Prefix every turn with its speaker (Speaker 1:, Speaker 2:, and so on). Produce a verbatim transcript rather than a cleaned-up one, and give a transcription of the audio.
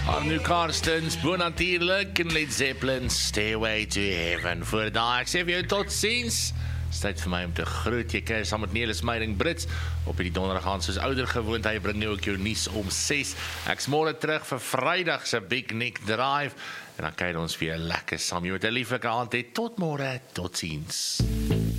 Speaker 1: Arno Karstens, Bonatuurlik en Led Zeppelin, Stairway to Heaven. Voor daai, ek sê vir jou tot ziens. Dit is tyd vir my om te groet. Jy kry saam met Nelis Meiding Brits op die donderdag aan soos ouder gewoond. Hy bring nou ook jou nuus om ses. Ek's môre terug vir Vrydag se Big Nick Drive en dan kyk ons weer lekker saam. Jy moet 'n lieflike aand hê. Tot môre, tot ziens.